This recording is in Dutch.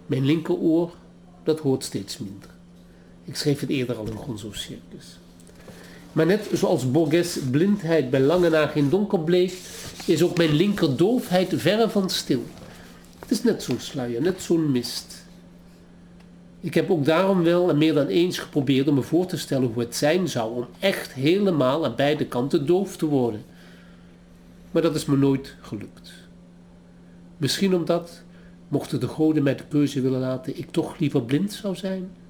Mijn linkeroor, dat hoort steeds minder. Ik schreef het eerder al in Gonzo Circus. Maar net zoals Borges' blindheid bij lange na geen donker bleef, is ook mijn linkerdoofheid verre van stil. Het is net zo'n sluier, net zo'n mist. Ik heb ook daarom wel en meer dan eens geprobeerd om me voor te stellen hoe het zijn zou om echt helemaal aan beide kanten doof te worden. Maar dat is me nooit gelukt. Misschien omdat, mochten de goden mij de keuze willen laten, ik toch liever blind zou zijn.